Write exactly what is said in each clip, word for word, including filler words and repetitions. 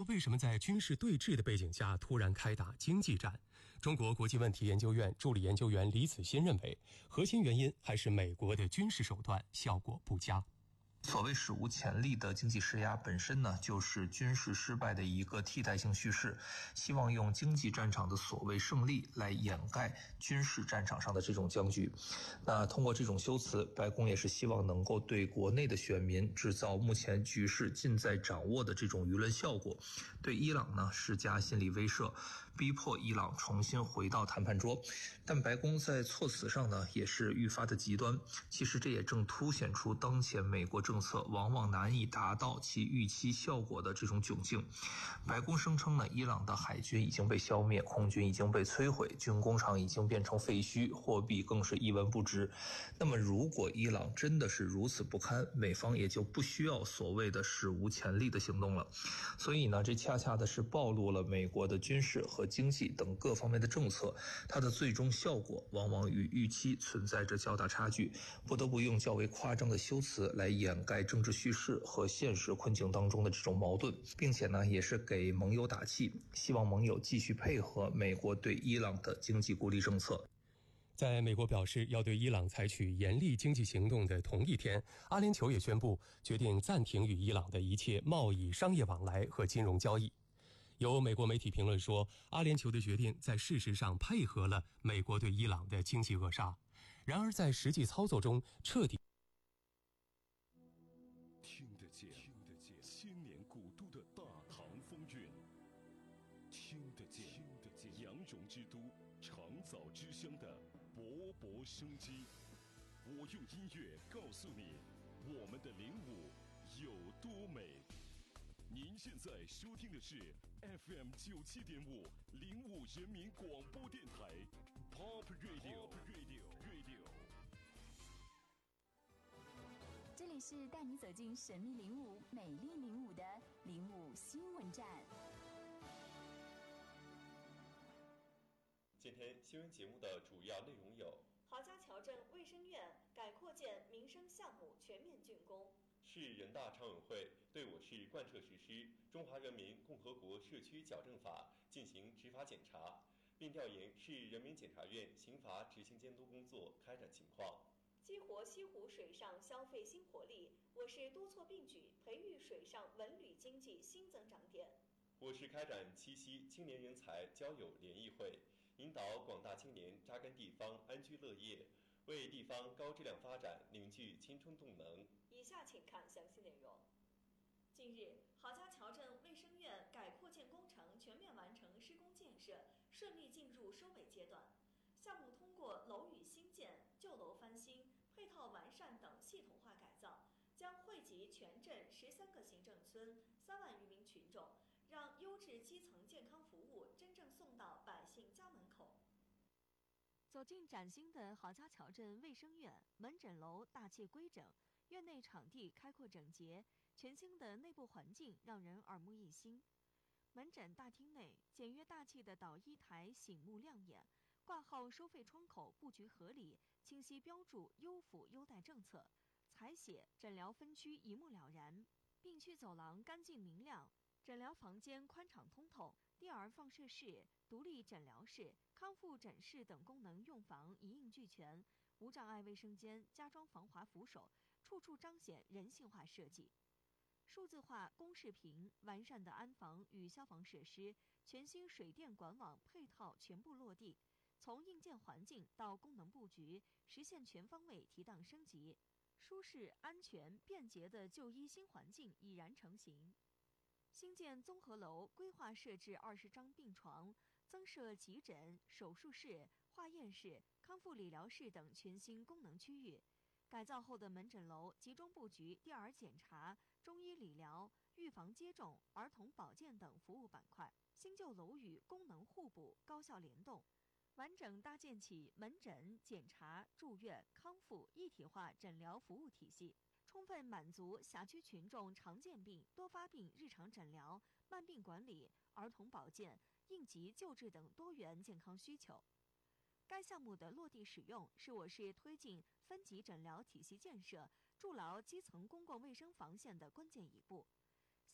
为什么在军事对峙的背景下突然开打经济战？中国国际问题研究院助理研究员李子欣认为，核心原因还是美国的军事手段效果不佳。 所谓史无前例的经济施压本身呢，就是军事失败的一个替代性叙事，希望用经济战场的所谓胜利来掩盖军事战场上的这种僵局。那通过这种修辞，白宫也是希望能够对国内的选民制造目前局势尽在掌握的这种舆论效果，对伊朗呢施加心理威慑，逼迫伊朗重新回到谈判桌。但白宫在措辞上呢也是愈发的极端，其实这也正凸显出当前美国政策往往难以达到其预期效果的这种窘境。白宫声称呢，伊朗的海军已经被消灭，空军已经被摧毁，军工厂已经变成废墟，货币更是一文不值。那么如果伊朗真的是如此不堪，美方也就不需要所谓的史无前例的行动了。所以呢，这恰恰的是暴露了美国的军事和经济等各方面的政策，它的最终效果往往与预期存在着较大差距，不得不用较为夸张的修辞来掩盖政治叙事和现实困境当中的这种矛盾，并且呢，也是给盟友打气，希望盟友继续配合美国对伊朗的经济孤立政策。 在美国表示要对伊朗采取严厉经济行动的同一天，阿联酋也宣布决定暂停与伊朗的一切贸易、商业往来和金融交易。有美国媒体评论说，阿联酋的决定在事实上配合了美国对伊朗的经济扼杀，然而在实际操作中彻底听得见，听得见千年古都的大唐风韵，听得见，听得见羊绒之都长枣之乡的勃勃生机。我用音乐告诉你，我们的灵武有多美。您现在收听的是 F M 九七点五灵武人民广播电台 Pop Radio Radio Radio。 这里是带你走进神秘灵武、美丽灵武的灵武新闻站。 今天新闻节目的主要内容有： 郝家桥镇卫生院改扩建民生项目全面竣工； 市人大常委会对我市贯彻实施《中华人民共和国社区矫正法》进行执法检查，并调研市人民检察院刑罚执行监督工作开展情况。 激活西湖水上消费新活力，我市多措并举，培育水上文旅经济新增长点。 我市开展七夕青年人才交友联谊会，引导广大青年扎根地方安居乐业，为地方高质量发展凝聚青春动能。 以下请看详细内容。近日，郝家桥镇卫生院改扩建工程全面完成施工建设，顺利进入收尾阶段。项目通过楼宇新建、旧楼翻新、配套完善等系统化改造，将惠及全镇十三个行政村、三万余名群众，让优质基层健康服务真正送到百姓家门口。 走进崭新的郝家桥镇卫生院，门诊楼大气规整，院内场地开阔整洁，全新的内部环境让人耳目一新。门诊大厅内简约大气的导医台醒目亮眼，挂号收费窗口布局合理，清晰标注优抚优待政策，采写诊疗分区一目了然。病区走廊干净明亮，诊疗房间宽敞通透，第二放射室、独立诊疗室、康复诊室等功能用房一应俱全，无障碍卫生间加装防滑扶手，处处彰显人性化设计。数字化公示屏、完善的安防与消防设施、全新水电管网配套全部落地，从硬件环境到功能布局，实现全方位提档升级，舒适、安全、便捷的就医新环境已然成型。新建综合楼规划设置二十张病床，增设急诊、手术室、化验室、康复理疗室等全新功能区域。改造后的门诊楼集中布局第二检查、中医理疗、预防接种、儿童保健等服务板块，新旧楼宇功能互补、高效联动，完整搭建起门诊、检查、住院、康复一体化诊疗服务体系，充分满足辖区群众常见病、多发病日常诊疗、慢病管理、儿童保健、应急救治等多元健康需求。该项目的落地使用是我市推进分级诊疗体系建设、筑牢基层公共卫生防线的关键一步。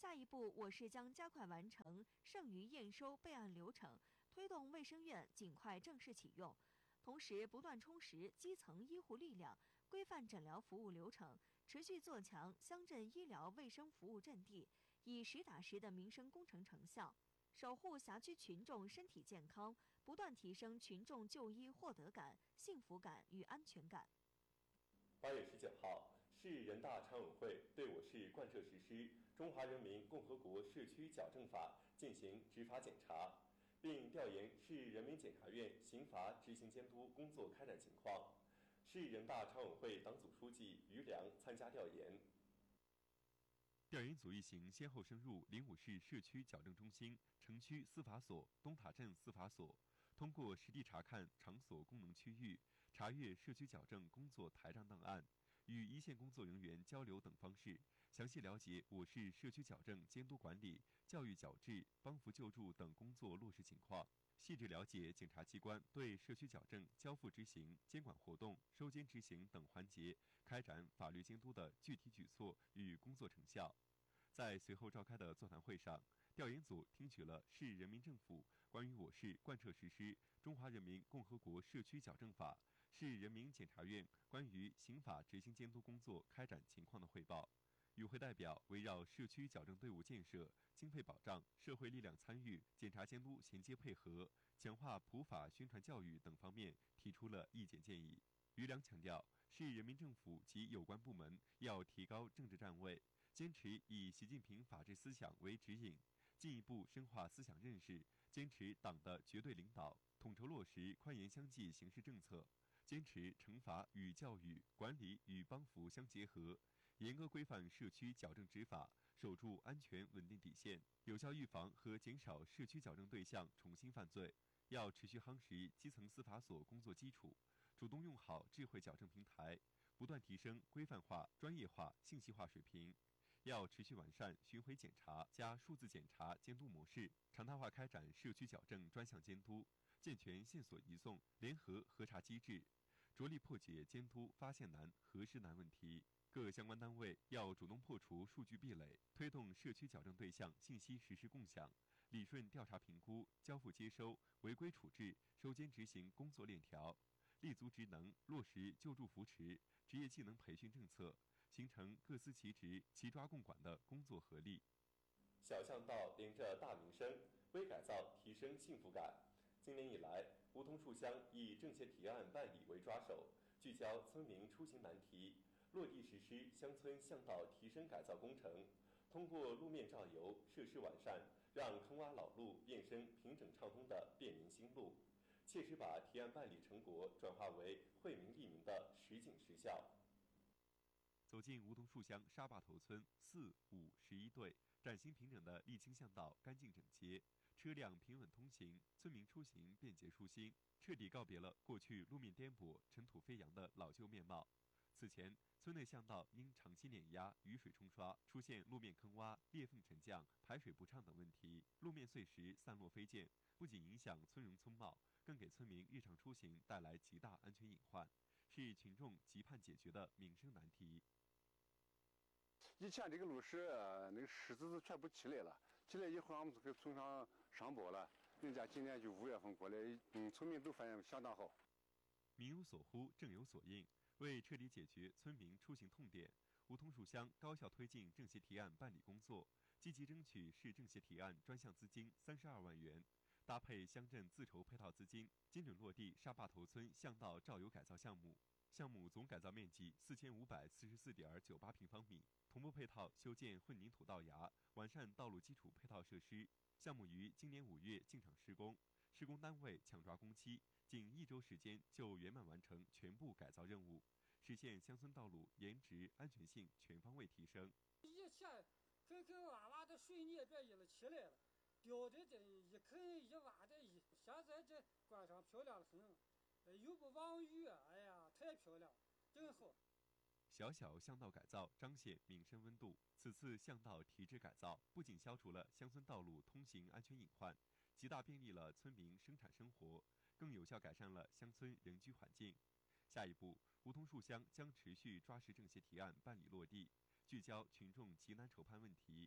下一步，我市将加快完成剩余验收备案流程，推动卫生院尽快正式启用，同时不断充实基层医护力量，规范诊疗服务流程，持续做强乡镇医疗卫生服务阵地，以实打实的民生工程成效，守护辖区群众身体健康，不断提升群众就医获得感、幸福感与安全感。 八月十九号，市人大常委会对我市贯彻实施《中华人民共和国社区矫正法》进行执法检查，并调研市人民检察院刑罚执行监督工作开展情况。市人大常委会党组书记于良参加调研。 调研组一行先后深入灵武市社区矫正中心、城区司法所、东塔镇司法所，通过实地查看场所功能区域，查阅社区矫正工作台账档案，与一线工作人员交流等方式，详细了解我市社区矫正监督管理、教育矫治、帮扶救助等工作落实情况，细致了解检察机关对社区矫正交付执行、监管活动、收监执行等环节开展法律监督的具体举措与工作成效。在随后召开的座谈会上，调研组听取了市人民政府关于我市贯彻实施《中华人民共和国社区矫正法》、市人民检察院关于刑法执行监督工作开展情况的汇报。与会代表围绕社区矫正队伍建设、经费保障、社会力量参与、检察监督衔接配合、强化普法宣传教育等方面提出了意见建议。于良强调，市人民政府及有关部门要提高政治站位，坚持以习近平法治思想为指引，进一步深化思想认识，坚持党的绝对领导，统筹落实宽严相济刑事政策，坚持惩罚与教育、管理与帮扶相结合，严格规范社区矫正执法，守住安全稳定底线，有效预防和减少社区矫正对象重新犯罪。要持续夯实基层司法所工作基础，主动用好智慧矫正平台，不断提升规范化、专业化、信息化水平。要持续完善巡回检查加数字检查监督模式，常态化开展社区矫正专项监督，健全线索移送、联合核查机制，着力破解监督发现难、核实难问题。各相关单位要主动破除数据壁垒，推动社区矫正对象信息实时共享，理顺调查评估、交付接收、违规处置、收监执行工作链条，立足职能，落实救助扶持、职业技能培训政策，形成各司其职、齐抓共管的工作合力。 小巷道连着大民生，微改造提升幸福感。今年以来，梧桐树乡以政协提案办理为抓手，聚焦村民出行难题，落地实施乡村巷道提升改造工程，通过路面照油、设施完善，让坑洼老路变身平整畅通的便民新路，切实把提案办理成果转化为惠民利民的实景实效。 走进梧桐树乡沙坝头村四五十一队，崭新平整的沥青巷道干净整洁，车辆平稳通行，村民出行便捷舒心，彻底告别了过去路面颠簸、尘土飞扬的老旧面貌。此前，村内巷道因长期碾压、雨水冲刷，出现路面坑洼、裂缝沉降、排水不畅等问题，路面碎石散落飞溅，不仅影响村容村貌，更给村民日常出行带来极大安全隐患，是群众急盼解决的民生难题。 以前这个路石呃那个石子全部起来了，起来以后俺们就给村上上报了，人家今年就五月份过来，嗯，村民都反映相当好。 民有所呼，政有所应。为彻底解决村民出行痛点，梧桐树乡高效推进政协提案办理工作，积极争取市政协提案专项资金三十二万元，搭配乡镇自筹配套资金，精准落地沙坝头村巷道照油改造项目。项目总改造面积四千五百四十四点九八平方米，同步配套修建混凝土道牙，完善道路基础配套设施。项目于今年五月进场施工，施工单位抢抓工期，仅一周时间就圆满完成全部改造任务，实现乡村道路颜值、安全性全方位提升。 以前坑坑洼洼的水泥这一了起来了，标的这一坑一洼的一，现在这观赏漂亮很，又不忘雨，哎呀，太漂亮，真好。 小小巷道改造彰显民生温度。此次巷道提质改造不仅消除了乡村道路通行安全隐患，极大便利了村民生产生活，更有效改善了乡村人居环境。下一步，梧桐树乡将持续抓实政协提案办理落地，聚焦群众急难愁盼问题，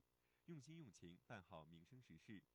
用心用情办好民生实事。